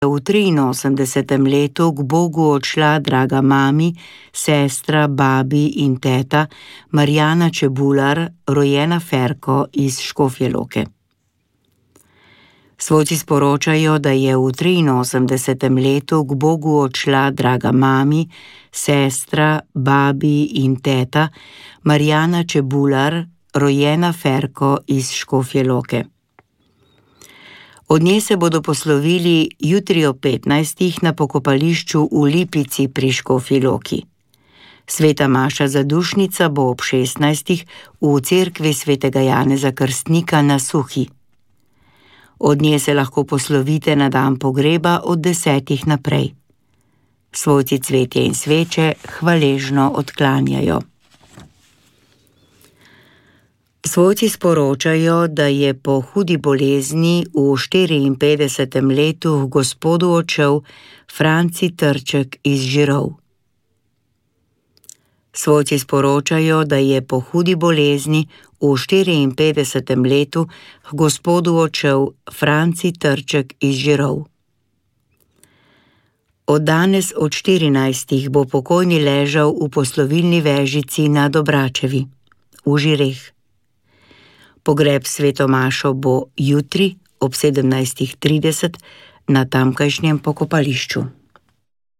v 83. letu k Bogu odšla draga mami, sestra, babi in teta Marjana Čebular, rojena Ferko iz Škofje Loke. Svojci sporočajo, da je v 83. letu k Bogu odšla draga mami, sestra, babi in teta Marjana Čebular, rojena Ferko iz Škofje Loke. Od nje se bodo poslovili jutri ob 15. na pokopališču v Lipici pri Škofji Loki. Sveta maša zadušnica bo ob 16. v cerkvi svetega Janeza Krstnika na Suhi. Od nje se lahko poslovite na dan pogreba od 10. naprej. Svojci cvetje in sveče hvaležno odklanjajo. Svojci sporočajo, da je po hudi bolezni v 54. letu v Gospodu odšel Franci Trček iz Žirov. Svojci sporočajo, da je po hudi bolezni v 54. letu k Gospodu odšel Franci Trček iz Žirov. Od danes od 14. bo pokojni ležal v poslovilni vežici na Dobračevi, v Žireh. Pogreb sveto mašo bo jutri ob 17.30 na tamkajšnjem pokopališču.